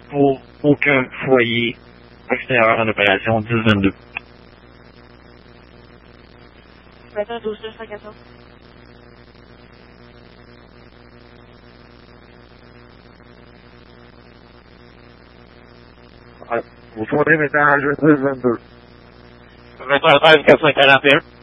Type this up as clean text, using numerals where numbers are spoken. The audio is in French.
pour aucun foyer extérieur en opération 10-22. 21-12-214. Vous tournez message 10-22. 21-13-441.